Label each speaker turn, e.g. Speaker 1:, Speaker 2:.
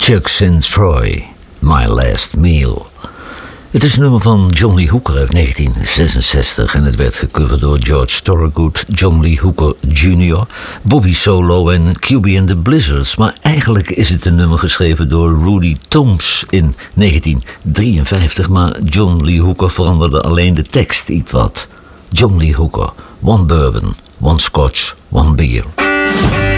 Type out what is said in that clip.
Speaker 1: Chuck St. Troy, My Last Meal. Het is een nummer van John Lee Hooker uit 1966 en het werd gecoverd door George Thorogood, John Lee Hooker Jr., Bobby Solo en QB and the Blizzards. Maar eigenlijk is het een nummer geschreven door Rudy Toombs in 1953, maar John Lee Hooker veranderde alleen de tekst iets wat. John Lee Hooker, one bourbon, one scotch, one beer.